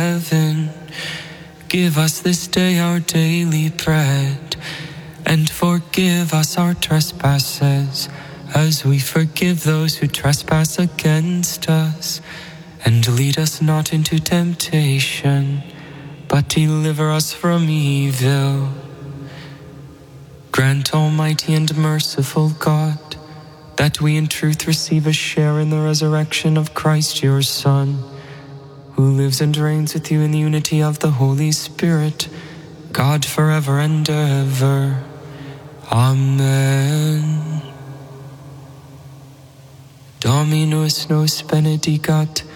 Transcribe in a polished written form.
heaven. Give us this day our daily bread, and forgive us our trespasses, as we forgive those who trespass against us. And lead us not into temptation, but deliver us from evil. Grant, Almighty and merciful God, that we in truth receive a share in the resurrection of Christ your Son, who lives and reigns with you in the unity of the Holy Spirit, God forever and ever. Amen. Dominus nos benedicat,